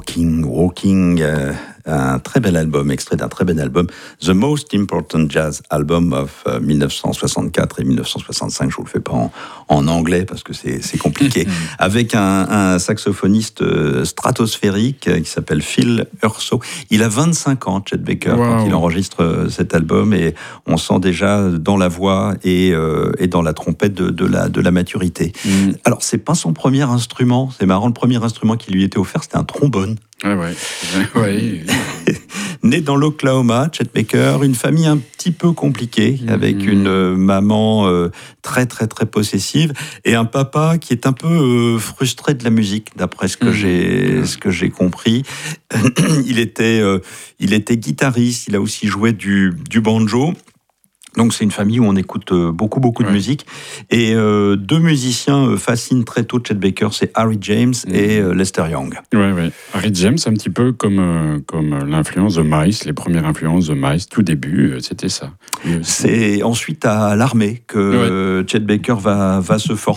Walking, un très bel album, extrait d'un très bel album, The Most Important Jazz Album of 1964 et 1965. Je vous le fais pas en anglais parce que c'est compliqué. Avec un saxophoniste stratosphérique qui s'appelle Phil Urso. Il a 25 ans, Chet Baker, quand il enregistre cet album, et on sent déjà dans la voix et dans la trompette de la maturité. Alors, c'est pas son premier instrument. C'est marrant, le premier instrument qui lui était offert, c'était un trombone. Ah ouais. Ouais. Né dans l'Oklahoma, Chet Baker, une famille un petit peu compliquée, avec une maman très très très possessive et un papa qui est un peu frustré de la musique, d'après ce que j'ai compris. Il était guitariste, il a aussi joué du banjo. Donc c'est une famille où on écoute beaucoup de musique, et deux musiciens fascinent très tôt Chet Baker, c'est Harry James et Lester Young. Ouais. Harry James, un petit peu comme l'influence de Miles, les premières influences de Miles, tout début, c'était ça. C'est ensuite à l'armée que Chet Baker va se former.